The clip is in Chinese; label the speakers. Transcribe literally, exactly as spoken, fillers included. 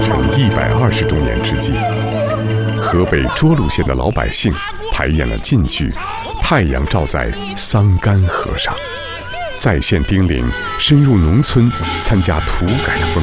Speaker 1: 城一百二十周年之际，河北涿鹿县的老百姓排演了晋剧《太阳照在桑干河上》，在线叮咛深入农村参加土改的风